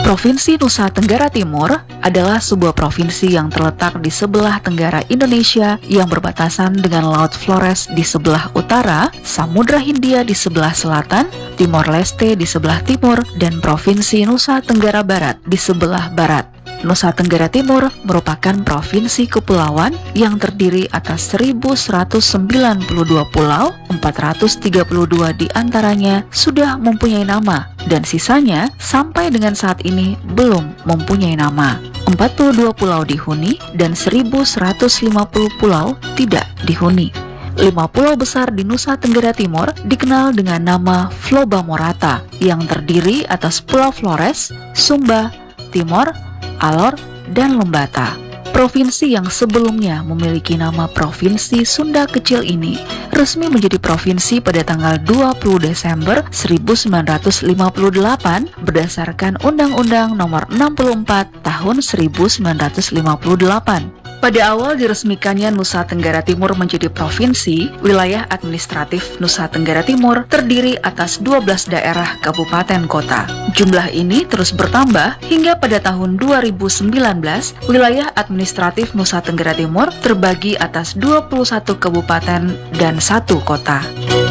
Provinsi Nusa Tenggara Timur adalah sebuah provinsi yang terletak di sebelah tenggara Indonesia yang berbatasan dengan Laut Flores di sebelah utara, Samudra Hindia di sebelah selatan, Timor Leste di sebelah timur, dan Provinsi Nusa Tenggara Barat di sebelah barat. Nusa Tenggara Timur merupakan provinsi kepulauan yang terdiri atas 1.192 pulau, 432 di antaranya sudah mempunyai nama, dan sisanya sampai dengan saat ini belum mempunyai nama. 42 pulau dihuni dan 1.150 pulau tidak dihuni. 5 pulau besar di Nusa Tenggara Timur dikenal dengan nama Floba Morata yang terdiri atas Pulau Flores, Sumba, Timor, Alor, dan Lembata. Provinsi yang sebelumnya memiliki nama Provinsi Sunda Kecil ini resmi menjadi provinsi pada tanggal 20 Desember 1958 berdasarkan Undang-Undang Nomor 64 Tahun 1958. Pada awal diresmikannya Nusa Tenggara Timur menjadi provinsi, wilayah administratif Nusa Tenggara Timur terdiri atas 12 daerah kabupaten kota. Jumlah ini terus bertambah hingga pada tahun 2019, wilayah administratif Nusa Tenggara Timur terbagi atas 21 kabupaten dan 1 kota.